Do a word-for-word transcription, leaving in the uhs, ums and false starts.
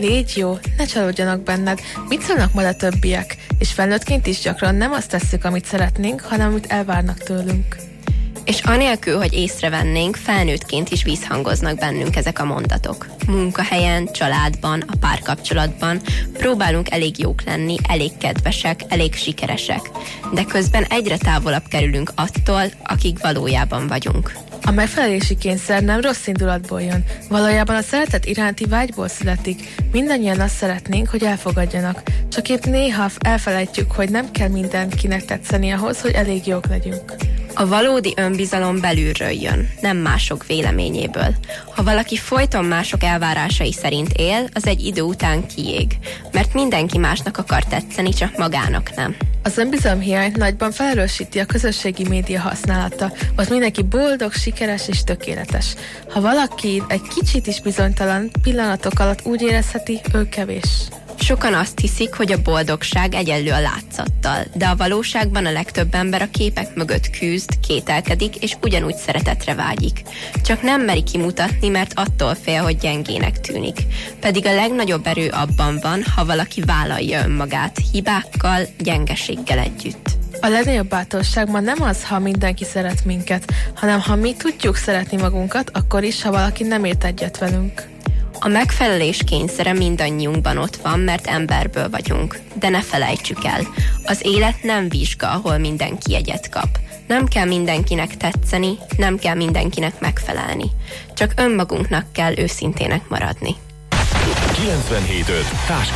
légy jó, ne csalódjanak benned, mit szólnak majd a többiek, és felnőttként is gyakran nem azt tesszük, amit szeretnénk, hanem amit elvárnak tőlünk. És anélkül, hogy észrevennénk, felnőttként is visszhangoznak bennünk ezek a mondatok. Munkahelyen, családban, a párkapcsolatban próbálunk elég jók lenni, elég kedvesek, elég sikeresek, de közben egyre távolabb kerülünk attól, akik valójában vagyunk. A megfelelési kényszer nem rossz indulatból jön, valójában a szeretet iránti vágyból születik. Mindannyian azt szeretnénk, hogy elfogadjanak, csak épp néha elfelejtjük, hogy nem kell mindenkinek tetszeni ahhoz, hogy elég jók legyünk. A valódi önbizalom belülről jön, nem mások véleményéből. Ha valaki folyton mások elvárásai szerint él, az egy idő után kiég, mert mindenki másnak akar tetszeni, csak magának nem. Az önbizalom hiányt nagyban felerősíti a közösségi média használata, ott mindenki boldog, sikeres és tökéletes. Ha valaki egy kicsit is bizonytalan, pillanatok alatt úgy érezheti, ő kevés. Sokan azt hiszik, hogy a boldogság egyenlő a látszattal, de a valóságban a legtöbb ember a képek mögött küzd, kételkedik, és ugyanúgy szeretetre vágyik. Csak nem meri kimutatni, mert attól fél, hogy gyengének tűnik. Pedig a legnagyobb erő abban van, ha valaki vállalja önmagát, hibákkal, gyengeséggel együtt. A legnagyobb bátorság ma nem az, ha mindenki szeret minket, hanem ha mi tudjuk szeretni magunkat, akkor is, ha valaki nem ért egyet velünk. A megfelelés kényszere mindannyiunkban ott van, mert emberből vagyunk. De ne felejtsük el, az élet nem vizsga, ahol mindenki jegyet kap. Nem kell mindenkinek tetszeni, nem kell mindenkinek megfelelni. Csak önmagunknak kell őszintének maradni. kilencvenhét öt